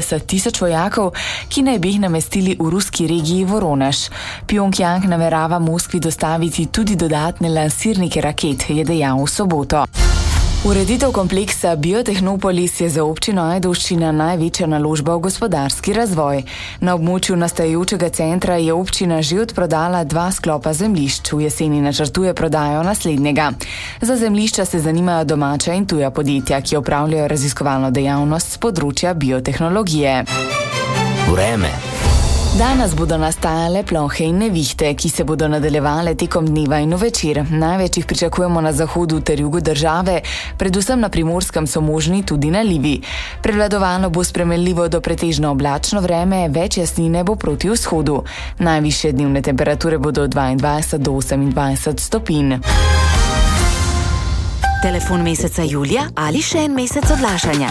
30,000 vojakov, ki naj bi jih namestili v ruski regiji Voronež. Pjongjang namerava Moskvi dostaviti tudi dodatne lansirnike raket, je dejal v soboto. Ureditev kompleksa Biotehnopolis je za občino Ajdovščina največja naložba v gospodarski razvoj. Na območju nastajajočega centra je občina že odprodala 2 sklopa zemljišč, v jeseni načrtuje prodajo naslednjega. Za zemljišča se zanimajo domača in tuja podjetja, ki opravljajo raziskovalno dejavnost z področja biotehnologije. Vreme. Danes bodo nastajale plohe in nevihte, ki se bodo nadaljevale tekom dneva in večer. Največ jih pričakujemo na zahodu ter jugu države, predvsem na Primorskem so možni tudi nalivi. Prevladovalo bo spremenljivo do pretežno oblačno vreme, več jasnine bo proti vzhodu. Najvišje dnevne temperature bodo od 22 do 28 stopinj. Telefon meseca julija ali še en mesec odlašanja.